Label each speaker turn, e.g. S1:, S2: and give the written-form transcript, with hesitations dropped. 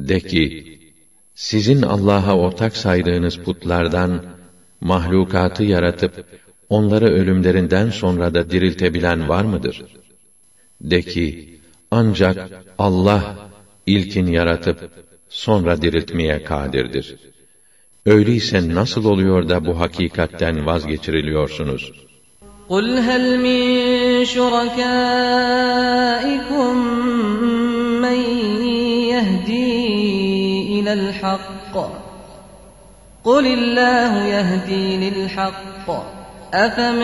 S1: De ki, sizin Allah'a ortak saydığınız putlardan, mahlukatı yaratıp, onları ölümlerinden sonra da diriltebilen var mıdır? De ki, ancak Allah, ilkin yaratıp, sonra diriltmeye kadirdir. Öyleyse nasıl oluyor da bu hakikatten vazgeçiriliyorsunuz?
S2: قُلْ هَلْ مِنْ شُرَكَائِكُمْ مَنْ يَهْدِي إِلَى الْحَقِّ قُلِ اللَّهُ يَهْدِي لِلْحَقِّ أَفَمَنْ